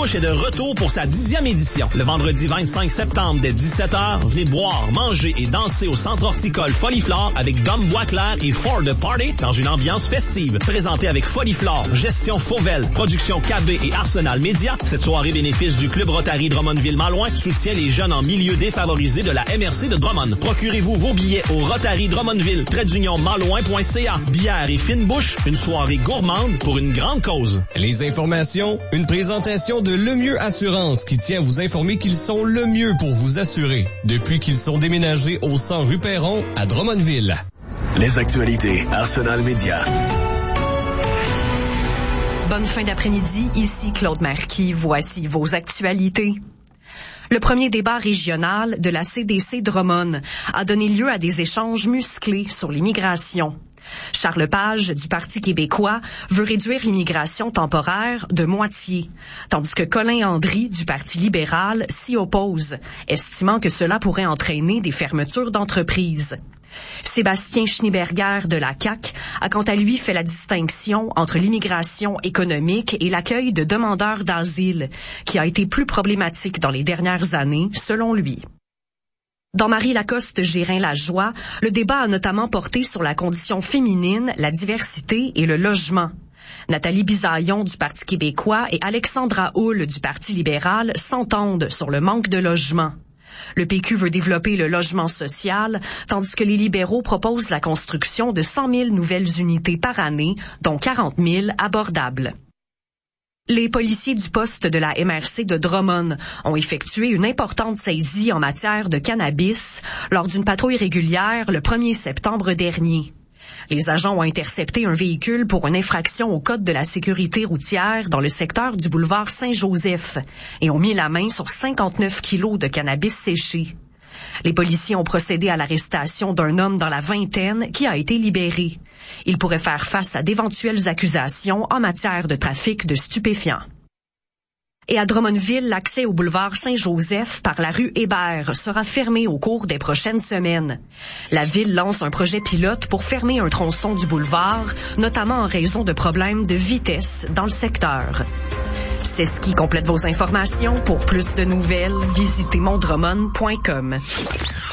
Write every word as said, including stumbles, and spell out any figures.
Bouche est de retour pour sa dixième édition. Le vendredi vingt-cinq septembre dès dix-sept heures, venez boire, manger et danser au centre horticole Foliflore avec Dom Boisclair et For the Party dans une ambiance festive. Présenté avec Foliflore, Gestion Fauvel, Production K B et Arsenal Média, cette soirée bénéfice du Club Rotary Drummondville-Malouin soutient les jeunes en milieu défavorisé de la M R C de Drummond. Procurez-vous vos billets au Rotary Drummondville, trait d'union malouin point c a. Bière et fine bouche, une soirée gourmande pour une grande cause. Les informations, une présentation de Le Mieux Assurance qui tient à vous informer qu'ils sont le mieux pour vous assurer depuis qu'ils sont déménagés au cent rue Perron à Drummondville. Les actualités Arsenal Média. Bonne fin d'après-midi, ici Claude Marquis. Voici vos actualités. Le premier débat régional de la C D C Drummond a donné lieu à des échanges musclés sur l'immigration. Charles Page, du Parti québécois, veut réduire l'immigration temporaire de moitié, tandis que Colin Andry, du Parti libéral, s'y oppose, estimant que cela pourrait entraîner des fermetures d'entreprises. Sébastien Schneeberger de la C A Q a quant à lui fait la distinction entre l'immigration économique et l'accueil de demandeurs d'asile, qui a été plus problématique dans les dernières années, selon lui. Dans Marie Lacoste Gérin-Lajoie, le débat a notamment porté sur la condition féminine, la diversité et le logement. Nathalie Bisaillon du Parti québécois et Alexandra Houle du Parti libéral s'entendent sur le manque de logement. Le P Q veut développer le logement social, tandis que les libéraux proposent la construction de cent mille nouvelles unités par année, dont quarante mille abordables. Les policiers du poste de la M R C de Drummond ont effectué une importante saisie en matière de cannabis lors d'une patrouille régulière le premier septembre dernier. Les agents ont intercepté un véhicule pour une infraction au code de la sécurité routière dans le secteur du boulevard Saint-Joseph et ont mis la main sur cinquante-neuf kilos de cannabis séché. Les policiers ont procédé à l'arrestation d'un homme dans la vingtaine qui a été libéré. Il pourrait faire face à d'éventuelles accusations en matière de trafic de stupéfiants. Et à Drummondville, l'accès au boulevard Saint-Joseph par la rue Hébert sera fermé au cours des prochaines semaines. La ville lance un projet pilote pour fermer un tronçon du boulevard, notamment en raison de problèmes de vitesse dans le secteur. C'est ce qui complète vos informations. Pour plus de nouvelles, visitez mon drummond point com.